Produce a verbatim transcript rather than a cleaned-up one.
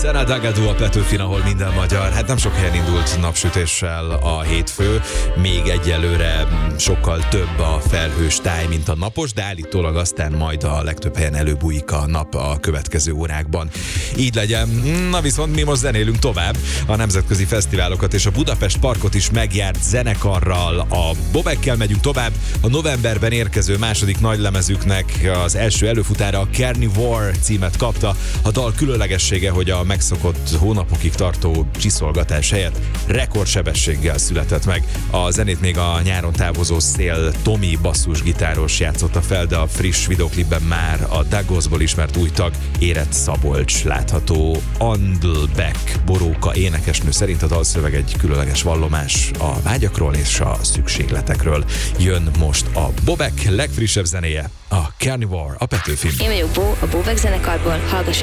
Zena Dagadú a Petőfin, ahol minden magyar. Hát nem sok helyen indult napsütéssel a hétfő, még egyelőre sokkal több a felhős táj, mint a napos, de állítólag aztán majd a legtöbb helyen előbújik a nap a következő órákban. Így legyen. Na viszont mi most zenélünk tovább. A nemzetközi fesztiválokat és a Budapest Parkot is megjárt zenekarral. A Bobekkel megyünk tovább. A novemberben érkező második nagylemezüknek az első előfutára a Carnivore címet kapta. A dal különlegessége, hogy a megszokott hónapokig tartó csiszolgatás helyett rekordsebességgel született meg. A zenét még a nyáron távozó Szél Tomi basszusgitáros játszotta fel, de a friss videoklipben már a Dagosból ismert új tag, Érett Szabolcs látható. Andlbeck Boróka énekesnő szerint a dalszöveg egy különleges vallomás a vágyakról és a szükségletekről. Jön most a Bobek legfrissebb zenéje, a Carnivore, a Petőfin. Én vagyok Bó, a Bobek zenekarból, hallgass